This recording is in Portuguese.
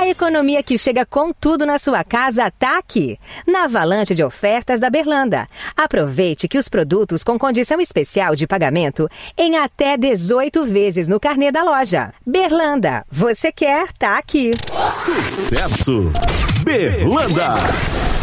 A economia que chega com tudo na sua casa tá aqui, na avalanche de ofertas da Berlanda. Aproveite que os produtos com condição especial de pagamento em até 18 vezes no carnê da loja. Berlanda, você quer, tá aqui. Sucesso! Berlanda!